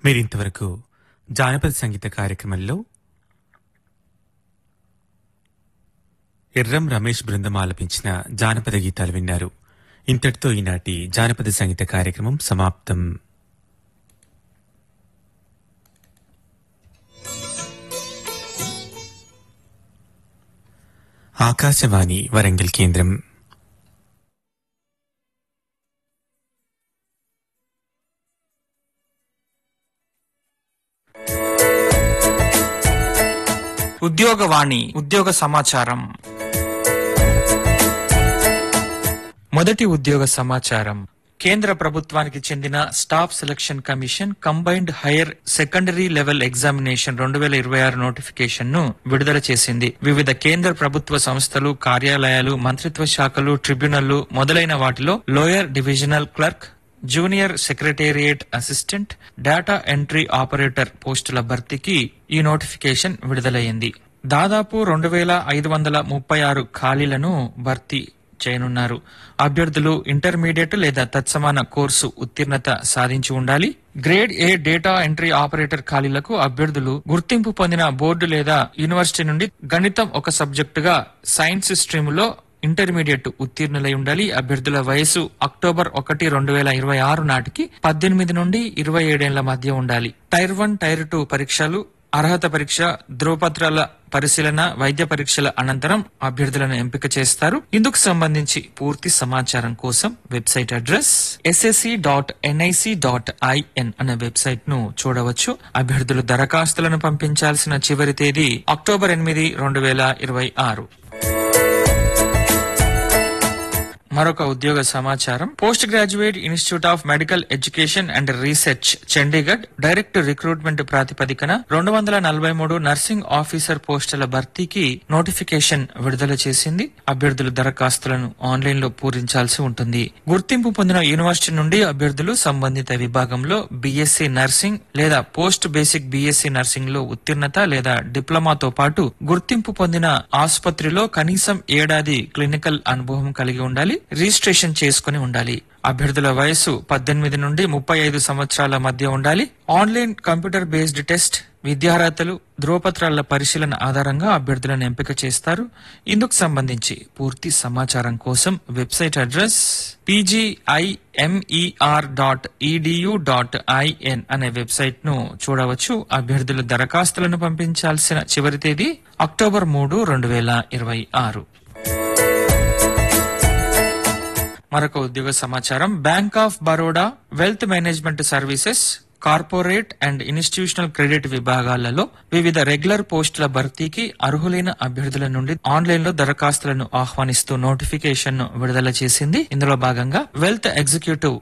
మీరింతవరకు జానపద సంగీత కార్యక్రమంలో ఎర్రం రమేష్ బృందం ఆలపించిన జానపద గీతాలు విన్నారు. ఇంతటితో ఈనాటి జానపద సంగీత కార్యక్రమం సమాప్తం. ఆకాశవాణి వరంగల్ కేంద్రం. ఉద్యోగవాణి ఉద్యోగ సమాచారం. మొదటి ఉద్యోగ సమాచారం. కేంద్ర ప్రభుత్వానికి చెందిన staff selection commission combined higher secondary level examination 2026 notification ను విడుదల చేసింది. వివిధ కేంద్ర ప్రభుత్వ సంస్థలు, కార్యాలయాలు, మంత్రిత్వ శాఖలు, ట్రిబ్యునళ్లు మొదలైన వాటిలో lower divisional clerk, junior secretariat assistant, data entry operator పోస్టుల భర్తీకి ఈ నోటిఫికేషన్ విడుదలైంది. దాదాపు 2536 ఖాళీలను భర్తీ చేయనున్నారు. అభ్యర్థులు ఇంటర్మీడియట్ లేదా తత్సమాన కోర్సు ఉత్తీర్ణత సాధించి ఉండాలి. Grade A data entry operator ఖాళీలకు అభ్యర్థులు గుర్తింపు పొందిన బోర్డు లేదా యూనివర్సిటీ నుండి గణితం ఒక సబ్జెక్టుగా సైన్స్ స్ట్రీములో ఇంటర్మీడియట్ ఉత్తీర్ణులై ఉండాలి. అభ్యర్థుల వయసు అక్టోబర్ 1, 2026 నాటికి 18 నుండి 27 ఏళ్ల మధ్య ఉండాలి. టైర్ 1, టైర్ 2 పరీక్షలు, అర్హత పరీక్ష, ధ్రువపత్రాల పరిశీలన, వైద్య పరీక్షల అనంతరం అభ్యర్థులను ఎంపిక చేస్తారు. ఇందుకు సంబంధించి పూర్తి సమాచారం కోసం వెబ్సైట్ అడ్రస్ ssc.nic.in అనే వెబ్సైట్ ను చూడవచ్చు. అభ్యర్థులు దరఖాస్తులను పంపించాల్సిన చివరి తేదీ అక్టోబర్ 8, 2026. మరొక ఉద్యోగ సమాచారం. Post graduate institute of medical education and research Chandigarh direct recruitment ప్రాతిపదికన 243 నర్సింగ్ ఆఫీసర్ పోస్టుల భర్తీకి నోటిఫికేషన్ విడుదల చేసింది. అభ్యర్థులు దరఖాస్తులను ఆన్లైన్ లో పూరించాల్సి ఉంటుంది. గుర్తింపు పొందిన యూనివర్సిటీ నుండి అభ్యర్థులు సంబంధిత విభాగంలో బీఎస్సీ నర్సింగ్ లేదా పోస్ట్ బేసిక్ బీఎస్సీ నర్సింగ్ లో ఉత్తీర్ణత లేదా డిప్లొమాతో పాటు గుర్తింపు పొందిన ఆసుపత్రిలో కనీసం 1 ఏడాది క్లినికల్ అనుభవం కలిగి ఉండాలి. రిజిస్ట్రేషన్ చేసుకుని ఉండాలి. అభ్యర్థుల వయసు 18 నుండి 35 సంవత్సరాల మధ్య ఉండాలి. ఆన్లైన్ కంప్యూటర్ బేస్డ్ టెస్ట్, విద్యార్హతలు, ధ్రువపత్రాల పరిశీలన ఆధారంగా అభ్యర్థులను ఎంపిక చేస్తారు. ఇందుకు సంబంధించి పూర్తి సమాచారం కోసం వెబ్సైట్ అడ్రస్ pgimer.edu.in అనే వెబ్సైట్ ను చూడవచ్చు. అభ్యర్థులు దరఖాస్తులను పంపించాల్సిన చివరి తేదీ అక్టోబర్ 3, 2026. మరొక ఉద్యోగ సమాచారం. Bank of Baroda wealth management services corporate and institutional credit విభాగాలలో వివిధ రెగ్యులర్ పోస్టుల భర్తీకి అర్హులైన అభ్యర్థుల నుండి ఆన్లైన్ లో దరఖాస్తులను ఆహ్వానిస్తూ నోటిఫికేషన్ ను విడుదల చేసింది. ఇందులో భాగంగా వెల్త్ ఎగ్జిక్యూటివ్